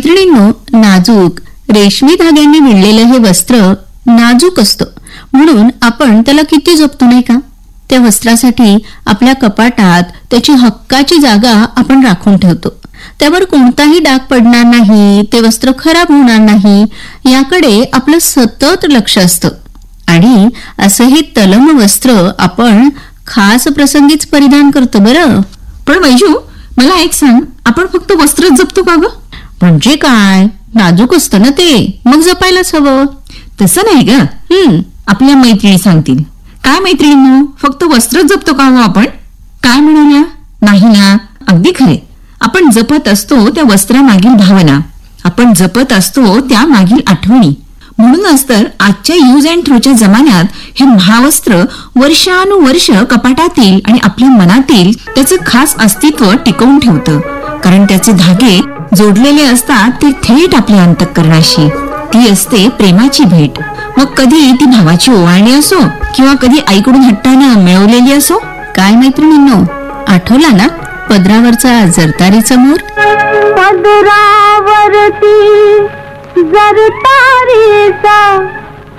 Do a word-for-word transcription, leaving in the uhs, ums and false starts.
मैत्रिणींनो, नाजूक रेशमी धाग्यांनी विणलेलं हे वस्त्र नाजूक असतं, म्हणून आपण त्याला किती जपतो नाही का. त्या वस्त्रासाठी आपल्या कपाटात त्याची हक्काची जागा आपण राखून ठेवतो. त्यावर कोणताही डाग पडणार नाही, ते वस्त्र खराब होणार नाही याकडे आपलं सतत लक्ष असतं. आणि असं हे तलम वस्त्र आपण खास प्रसंगीच परिधान करतो बरं. पण वैजू, मला एक सांग, आपण फक्त वस्त्रच जपतो का ग? म्हणजे काय, नाजूक असतं ना ते, मग जपायलाच हवं. तसं नाही ग. हम्म आपल्या मैत्रिणी सांगतील, काय मैत्रिणींनो, फक्त वस्त्रच जपतो का हो आपण? काय म्हणाल्या? नाही ना. अगदी खरे. आपण जपत असतो त्या वस्त्रामागील भावना, आपण जपत असतो त्या मागील आठवणी. म्हणूनच तर आजच्या यूज अँड थ्रोच्या जमान्यात हे महावस्त्र वर्षानुवर्ष कपाटातील आणि आपल्या मनातील त्याचं खास अस्तित्व टिकवून ठेवतं. कारण त्याचे धागे जोडलेले असतात ते थेट आपल्या अंतःकरणाशी. ती असते प्रेमाची भेट. मग कधी ती भावाची ओवाळणी असो किंवा कधी आईकडून हट्टानं मिळवलेली असो. काय मैत्रिणींनो, आठवला ना पदरावरचा जरतारीचा मोर? पदरावरती जरतारीचा